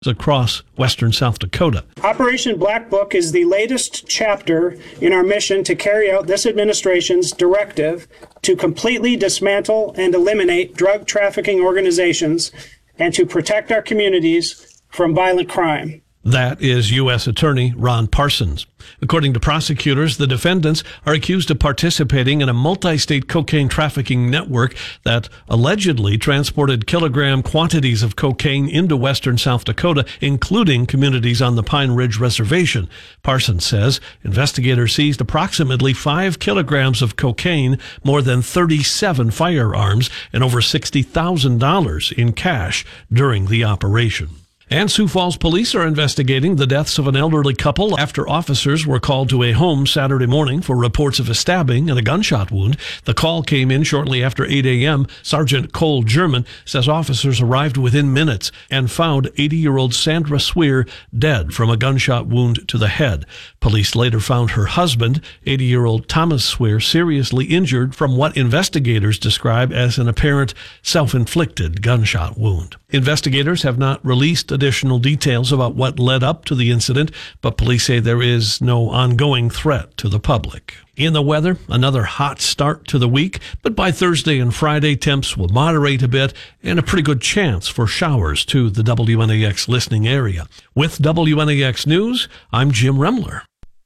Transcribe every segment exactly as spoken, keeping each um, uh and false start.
across western South Dakota. Operation Black Book is the latest chapter in our mission to carry out this administration's directive to completely dismantle and eliminate drug trafficking organizations and to protect our communities from violent crime. That is U S Attorney Ron Parsons. According to prosecutors, the defendants are accused of participating in a multi-state cocaine trafficking network that allegedly transported kilogram quantities of cocaine into western South Dakota, including communities on the Pine Ridge Reservation. Parsons says investigators seized approximately five kilograms of cocaine, more than thirty-seven firearms, and over sixty thousand dollars in cash during the operation. And Sioux Falls police are investigating the deaths of an elderly couple after officers were called to a home Saturday morning for reports of a stabbing and a gunshot wound. The call came in shortly after eight a.m. Sergeant Cole German says officers arrived within minutes and found eighty-year-old Sandra Swear dead from a gunshot wound to the head. Police later found her husband, eighty-year-old Thomas Swear, seriously injured from what investigators describe as an apparent self-inflicted gunshot wound. Investigators have not released additional details about what led up to the incident, but police say there is no ongoing threat to the public. In the weather, another hot start to the week, but by Thursday and Friday, temps will moderate a bit and a pretty good chance for showers to the W N A X listening area. With W N A X News, I'm Jim Remler.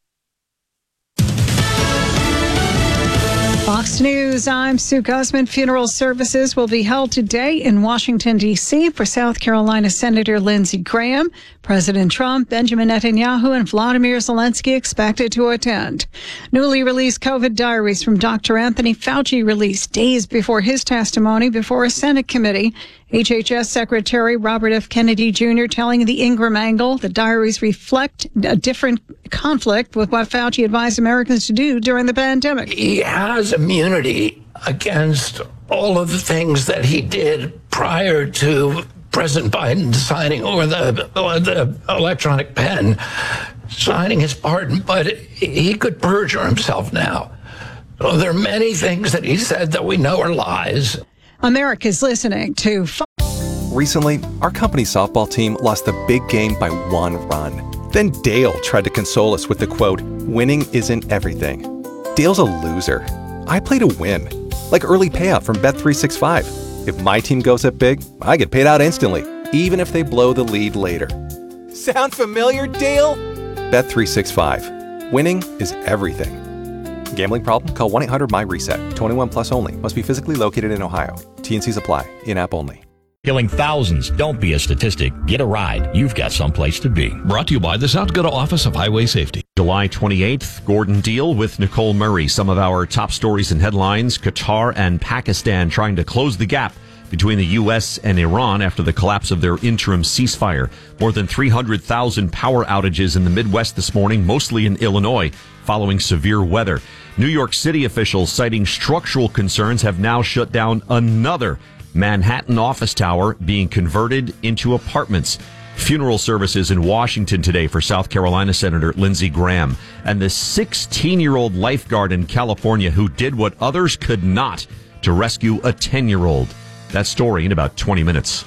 Fox News, I'm Sue Guzman. Funeral services will be held today in Washington, D C for South Carolina Senator Lindsey Graham. President Trump, Benjamin Netanyahu, and Vladimir Zelensky expected to attend. Newly released COVID diaries from Doctor Anthony Fauci released days before his testimony before a Senate committee. H H S Secretary Robert F. Kennedy Junior telling the Ingram Angle the diaries reflect a different conflict with what Fauci advised Americans to do during the pandemic. He has immunity against all of the things that he did prior to President Biden signing over the, or the electronic pen, signing his pardon, but he could perjure himself now. So there are many things that he said that we know are lies. America's listening to Fox. Recently, our company's softball team lost the big game by one run. Then Dale tried to console us with the quote, "Winning isn't everything." Dale's a loser. I play to win, like early payout from Bet three sixty-five. If my team goes up big, I get paid out instantly, even if they blow the lead later. Sound familiar, Dale? Bet three sixty-five. Winning is everything. Gambling problem? Call one eight hundred M Y reset. twenty-one plus only. Must be physically located in Ohio. T and C's apply. In-app only. Killing thousands. Don't be a statistic. Get a ride. You've got someplace to be. Brought to you by the South Dakota Office of Highway Safety. July twenty-eighth, Gordon Deal with Nicole Murray. Some of our top stories and headlines: Qatar and Pakistan trying to close the gap between the U S and Iran after the collapse of their interim ceasefire. More than three hundred thousand power outages in the Midwest this morning, mostly in Illinois, following severe weather. New York City officials citing structural concerns have now shut down another Manhattan office tower being converted into apartments. Funeral services in Washington today for South Carolina Senator Lindsey Graham, and the sixteen-year-old lifeguard in California who did what others could not to rescue a ten-year-old. That story in about twenty minutes.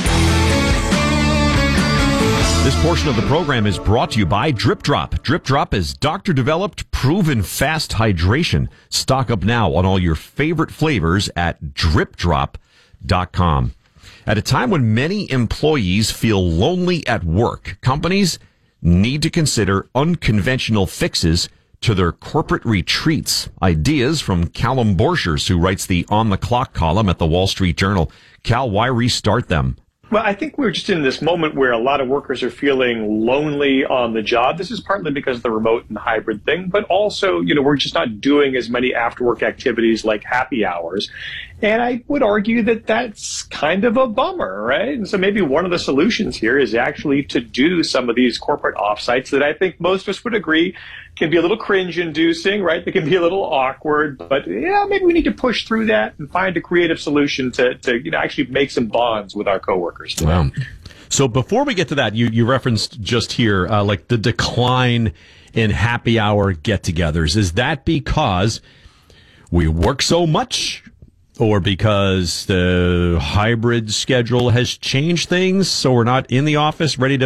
This portion of the program is brought to you by Drip Drop. Drip Drop is doctor-developed, proven fast hydration. Stock up now on all your favorite flavors at drip drop dot com. At a time when many employees feel lonely at work, companies need to consider unconventional fixes to their corporate retreats. Ideas from Callum Borchers, who writes the On the Clock column at the Wall Street Journal. Cal, why restart them? Well, I think we're just in this moment where a lot of workers are feeling lonely on the job. This is partly because of the remote and hybrid thing, but also, you know, we're just not doing as many after-work activities like happy hours. And I would argue that that's kind of a bummer, right? And so maybe one of the solutions here is actually to do some of these corporate offsites that I think most of us would agree can be a little cringe-inducing, right? They can be a little awkward, but yeah, maybe we need to push through that and find a creative solution to, to you know, actually make some bonds with our coworkers. Wow. So before we get to that, you, you referenced just here, uh, like the decline in happy hour get-togethers. Is that because we work so much or because the hybrid schedule has changed things, so we're not in the office ready to